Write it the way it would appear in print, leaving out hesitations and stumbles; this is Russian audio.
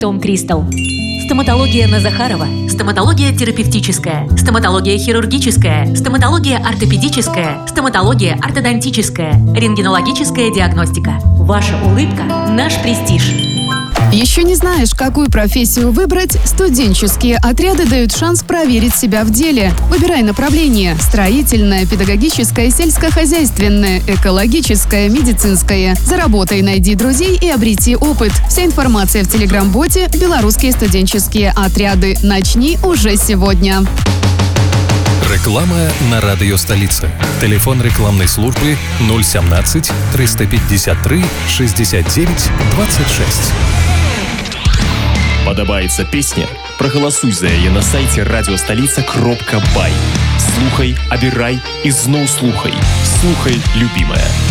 Том Кристал. Стоматология на Захарова. Стоматология терапевтическая. Стоматология хирургическая. Стоматология ортопедическая. Стоматология ортодонтическая. Рентгенологическая диагностика. Ваша улыбка – наш престиж. Еще не знаешь, какую профессию выбрать? Студенческие отряды дают шанс проверить себя в деле. Выбирай направление: строительное, педагогическое, сельскохозяйственное, экологическое, медицинское. Заработай, найди друзей и обрети опыт. Вся информация в телеграм-боте «Белорусские студенческие отряды». Начни уже сегодня. Реклама на радио «Столица». Телефон рекламной службы 017 353 69 26. Падабаецца песня? Прагаласуй за яе на сайце радиостолица.бай. Слухай, абірай і зноў слухай. Слухай, любимая.